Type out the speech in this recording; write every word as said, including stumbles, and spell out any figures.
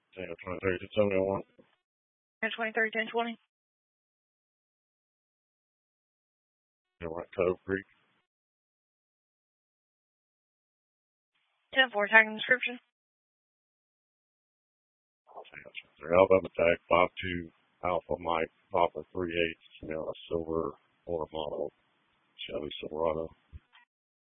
Tango twenty-three, ten seventy-one. ten twenty-three, ten twenty. You know, Cove Creek. ten four, tagging description. Tango twenty-three, Alabama tag, five two, Alpha Mike, Papa three eight, you know, a silver or model Chevy Silverado.